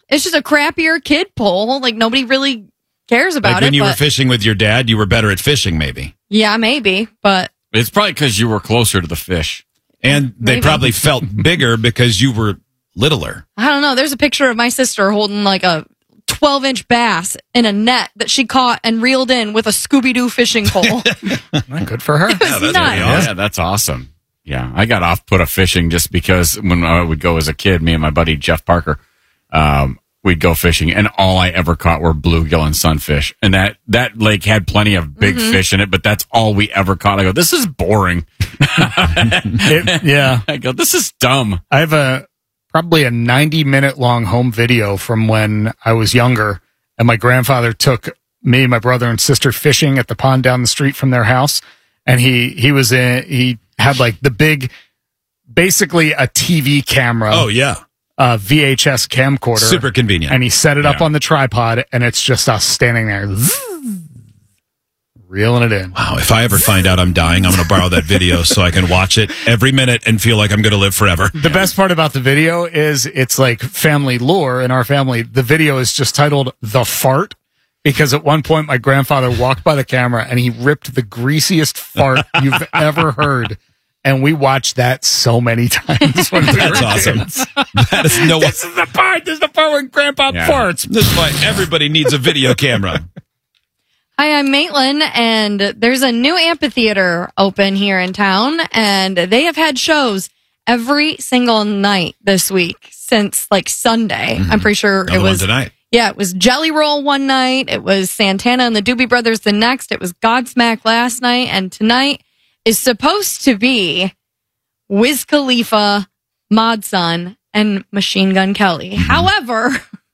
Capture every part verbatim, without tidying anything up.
It's just a crappier kid pole. Like, nobody really cares about like when it. you but, were fishing with your dad, you were better at fishing, maybe. Yeah, maybe. But it's probably because you were closer to the fish. And they Maybe. probably felt bigger because you were littler. I don't know. There's a picture of my sister holding like a twelve-inch bass in a net that she caught and reeled in with a Scooby-Doo fishing pole. Good for her. It was Yeah, that's nuts. pretty awesome. Yeah, that's awesome. Yeah, I got off put of fishing just because when I would go as a kid, me and my buddy Jeff Parker, um, we'd go fishing, and all I ever caught were bluegill and sunfish. And that, that lake had plenty of big Mm-hmm. fish in it, but that's all we ever caught. I go, this is boring. It- yeah. I go, this is dumb. I have a probably a ninety minute long home video from when I was younger, and my grandfather took me, my brother, and sister fishing at the pond down the street from their house. And he he was in he had like the big, basically a T V camera, Oh, yeah. uh, V H S camcorder, Super convenient. and he set it up Yeah. on the tripod, and it's just us standing there, reeling it in. Wow, if I ever find out I'm dying, I'm going to borrow that video so I can watch it every minute and feel like I'm going to live forever. The best part about the video is it's like family lore in our family. The video is just titled The Fart, because at one point my grandfather walked by the camera and he ripped the greasiest fart you've ever heard. And we watched that so many times when we were That's awesome. kids. That is no This is the part. This is the part when Grandpa Yeah. farts. This is why everybody needs a video camera. Hi, I'm Maitland, and there's a new amphitheater open here in town, and they have had shows every single night this week since like Sunday. I'm pretty sure Another it one was tonight. Yeah, it was Jelly Roll one night, it was Santana and the Doobie Brothers the next, it was Godsmack last night, and tonight is supposed to be Wiz Khalifa, Mod Sun, and Machine Gun Kelly. However,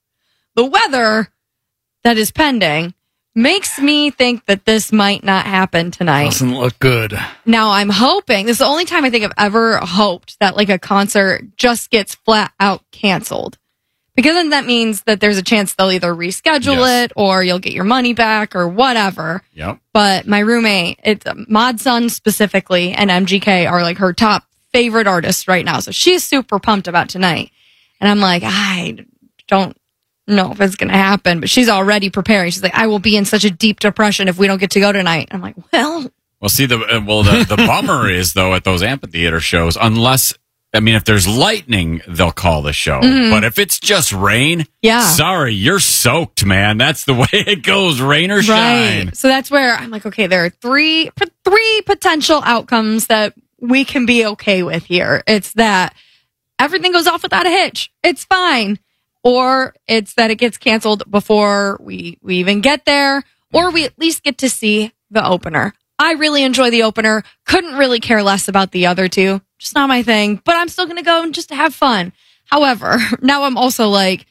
the weather that is pending makes me think that this might not happen tonight. Doesn't look good. Now, I'm hoping, this is the only time I think I've ever hoped that like a concert just gets flat out canceled. Because then that means that there's a chance they'll either reschedule Yes. it or you'll get your money back or whatever. Yep. But my roommate, it's Mod Sun specifically, and M G K are like her top favorite artists right now. So she's super pumped about tonight. And I'm like, I don't know if it's going to happen, but she's already preparing. She's like, I will be in such a deep depression if we don't get to go tonight. I'm like, well, Well, see, the uh, well, the, the bummer is, though, at those amphitheater shows, unless, I mean, if there's lightning, they'll call the show. Mm-hmm. But if it's just rain, Yeah. sorry, you're soaked, man. That's the way it goes, rain or shine. right. So that's where I'm like, okay, there are three, p- three potential outcomes that we can be okay with here. It's that everything goes off without a hitch. It's fine. Or it's that it gets canceled before we, we even get there, or we at least get to see the opener. I really enjoy the opener. Couldn't really care less about the other two. Just not my thing, but I'm still going to go and just to have fun. However, now I'm also like,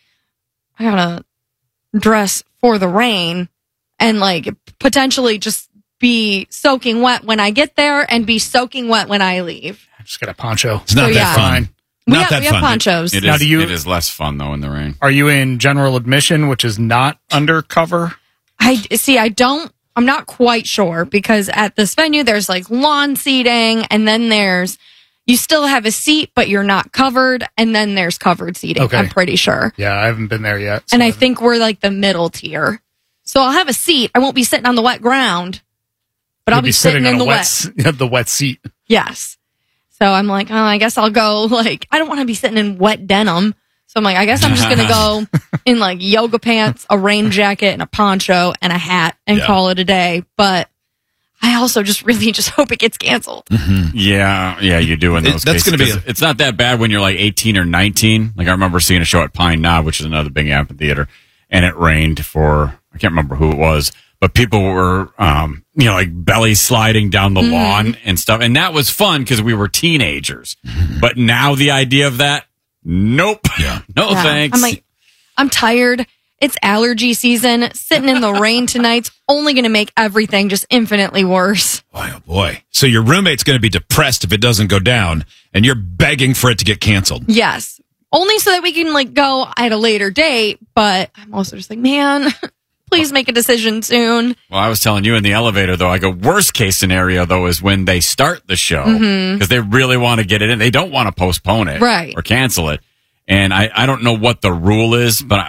I gotta dress for the rain and like potentially just be soaking wet when I get there and be soaking wet when I leave. Just got a poncho. It's not So, that yeah. fun. We Not have, that we have fun. ponchos. It Now, is, do you- it is less fun, though, in the rain. Are you in general admission, which is not undercover? I see. I don't. I'm not quite sure because at this venue there's like lawn seating, and then there's you still have a seat, but you're not covered, and then there's covered seating. Okay. I'm pretty sure, Yeah, I haven't been there yet. so and I haven't- think we're like the middle tier. So I'll have a seat. I won't be sitting on the wet ground, but I'll You'll be, sitting, on in a the wet, wet. s- the wet seat. Yes. So I'm like, oh, I guess I'll go. Like, I don't want to be sitting in wet denim. So I'm like, I guess I'm just going to go in like yoga pants, a rain jacket, and a poncho and a hat and Yeah. call it a day. But I also just really just hope it gets canceled. Yeah, yeah, you do in It- those that's cases. gonna be 'Cause a- it's not that bad when you're like eighteen or nineteen. Like, I remember seeing a show at Pine Knob, which is another big amphitheater, and it rained for, I can't remember who it was, but people were, um, you know, like belly sliding down the lawn and stuff. And that was fun because we were teenagers. But now the idea of that, nope. Yeah. No Yeah. thanks. I'm like, I'm tired. It's allergy season. Sitting in the rain tonight's only going to make everything just infinitely worse. Boy, oh boy. So your roommate's going to be depressed if it doesn't go down, and you're begging for it to get canceled. Yes. Only so that we can like go at a later date. But I'm also just like, man, please make a decision soon. Well, I was telling you in the elevator, though, I go, worst case scenario, though, is when they start the show because they really want to get it in. They don't want to postpone it Right. or cancel it. And I, I don't know what the rule is, but